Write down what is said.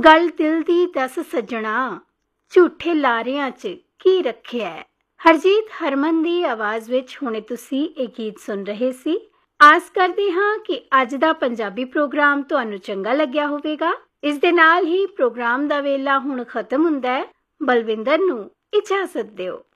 गल दिल दी दस सज्जणा, झूठे लारियां च की रखिया है। हरजीत हरमन ਦੀ ਆਵਾਜ਼ ਵਿੱਚ ਹੁਣੇ ਤੁਸੀਂ ਇਹ ਗੀਤ ਸੁਣ ਰਹੇ ਸੀ। ਆਸ ਕਰਦੇ ਹਾਂ ਕਿ ਅੱਜ ਦਾ ਪੰਜਾਬੀ ਪ੍ਰੋਗਰਾਮ ਤੁਹਾਨੂੰ ਚੰਗਾ ਲੱਗਿਆ ਹੋਵੇਗਾ। ਇਸ ਦੇ ਨਾਲ ਹੀ ਪ੍ਰੋਗਰਾਮ ਦਾ ਵੇਲਾ ਹੁਣ ਖਤਮ ਹੁੰਦਾ ਹੈ। ਬਲਵਿੰਦਰ ਨੂੰ ਇਜਾਜ਼ਤ ਦਿਓ।